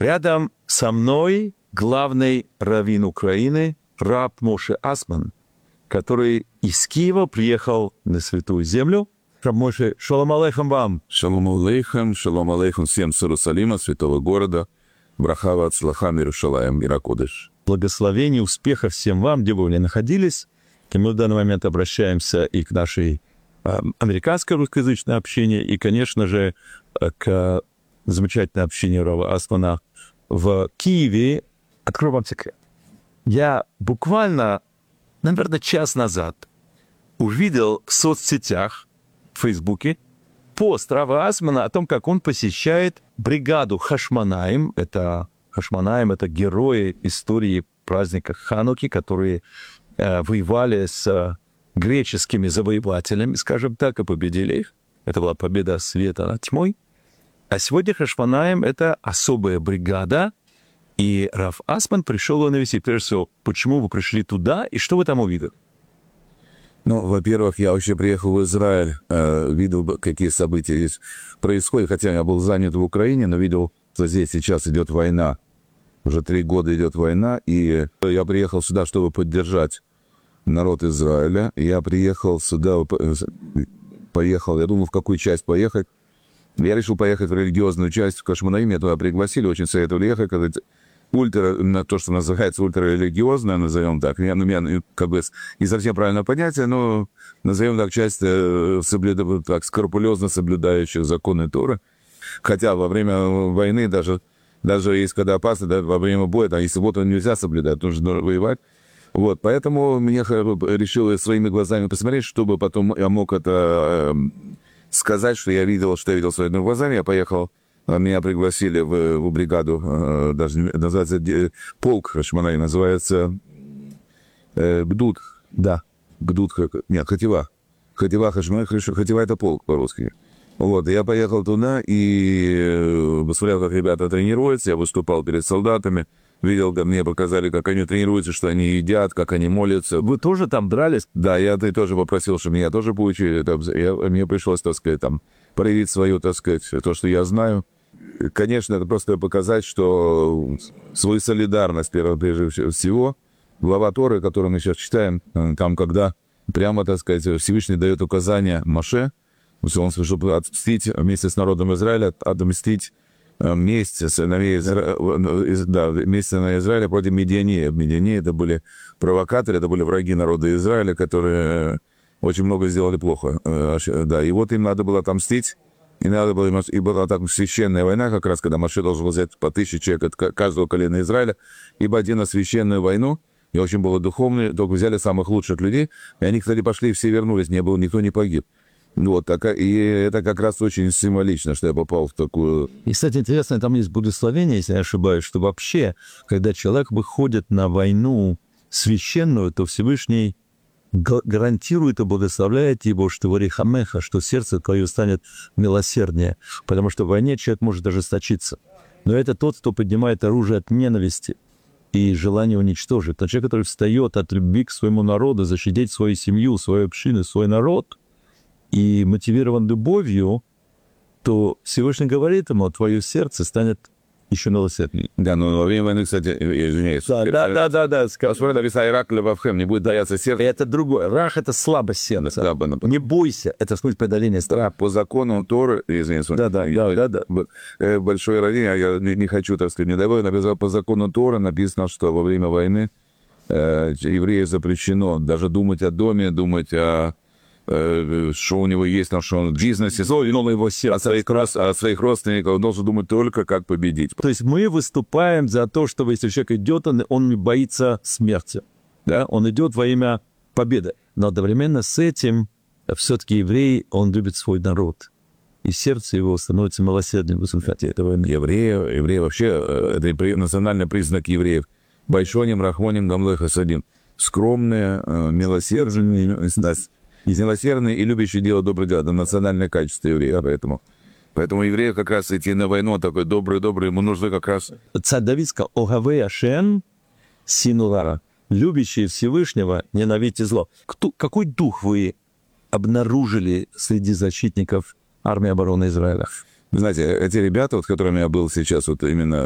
Рядом со мной главный раввин Украины, раб Моше Асман, который из Киева приехал на Святую Землю. Раб Моше, шалом алейхам вам. Шалом алейхам всем с Иерусалима, святого города. Браха вацлаха Иерушалаем, мира кодеш. Благословений, успеха всем вам, где бы вы ни находились. И мы в данный момент обращаемся и к нашей американской русскоязычной общине, и, конечно же, к замечательной общине рава Асмана в Киеве. Открою вам секрет. Я буквально, наверное, час назад увидел в соцсетях, в Фейсбуке, пост рава Асмана о том, как он посещает бригаду Хашмонаим. Хашмонаим — это герои истории праздника Хануки, которые воевали с греческими завоевателями, скажем так, и победили их. Это была победа света над тьмой. А сегодня Хашмонаим — это особая бригада, и рав Асман пришел его навестить. Прежде всего, почему вы пришли туда, и что вы там увидели? Ну, во-первых, я вообще приехал в Израиль, видел, какие события здесь происходят, хотя я был занят в Украине, но видел, что здесь сейчас идет война. Уже 3 года идет война, и я приехал сюда, чтобы поддержать народ Израиля. Я приехал сюда, я думал, в какую часть поехать. Я решил поехать в религиозную часть, в Хашмонаим. Меня туда пригласили, очень советовали ехать. То, что называется ультрарелигиозное, назовем так. Я как бы не совсем правильное понятие, но назовем так, часть так, скрупулезно соблюдающих законы Торы. Хотя во время войны, даже если когда опасно, да, во время боя, там, если вот нельзя соблюдать, нужно воевать. Вот, поэтому я решил своими глазами посмотреть, чтобы потом я мог это сказать, что я видел своими глазами. Я поехал, меня пригласили в бригаду, даже называется полк Хашмонаим, называется Гдуд, да, Гдуд, нет, Хатива. Хатива Хашмонаим, Хатива — это полк по-русски. Вот, я поехал туда и посмотрел, как ребята тренируются, я выступал перед солдатами, видел, мне показали, как они тренируются, что они едят, как они молятся. Вы тоже там дрались? Да, ты тоже попросил, чтобы меня тоже поучили. Мне пришлось, так сказать, проявить свою, так сказать, то, что я знаю. Конечно, это просто показать, что свою солидарность, прежде всего, глава Торы, которую мы сейчас читаем, там, когда прямо, так сказать, Всевышний дает указания Моше, чтобы отмстить вместе с народом Израиля, отмстить месть на Израиля против Медианеев. Медианеи — это были провокаторы, это были враги народа Израиля, которые очень много сделали плохо. Да, и вот им надо было отомстить. И была так священная война, как раз, когда Моше должен был взять по 1000 человек от каждого колена Израиля, ибо один на священную войну, и очень было духовно, только взяли самых лучших людей, и они, кстати, пошли и все вернулись, никто не погиб. Вот, и это как раз очень символично, что я попал в такую... И, кстати, интересно, там есть благословение, если я не ошибаюсь, что вообще, когда человек выходит на войну священную, то Всевышний гарантирует и благословляет его, что варихамеха, что сердце твое станет милосерднее, потому что в войне человек может ожесточиться. Но это тот, кто поднимает оружие от ненависти и желания уничтожить. Это человек, который встает от любви к своему народу, защитить свою семью, свою общину, свой народ, и мотивирован любовью, то Всевышний говорит ему, твое сердце станет еще милосерднее. Да, но во время войны, кстати, извиняюсь. Да. Не будет бояться сердца. Это другое. Рах — это слабость сердца. Да, не бойся. Это смысл преодоления страха. По закону Торы, извиняюсь. Да. Большой раввин, я не хочу, так сказать, недоволен, по закону Торы написано, что во время войны еврею запрещено даже думать о доме, думать о что у него есть, что он в бизнесе, его сердце. О своих родственниках, он должен думать только, как победить. То есть мы выступаем за то, чтобы если человек идет, он боится смерти. Да? Он идет во имя победы. Но одновременно с этим все-таки еврей, он любит свой народ. И сердце его становится милосердным в результате этого. Евреи вообще, это национальный признак евреев. Большоним, рахмоним, гамлой, хасадим. Скромные, милосердные, милосердные и любящие делать доброе дело. Это национальное качество еврея, поэтому еврею как раз идти на войну, такой добрый, ему нужно как раз... Царь Давид сказал, «Огавей Ашем синурара», любящие Всевышнего, ненавидьте зло. Какой дух вы обнаружили среди защитников армии обороны Израиля? Вы знаете, эти ребята, с которыми я был сейчас, именно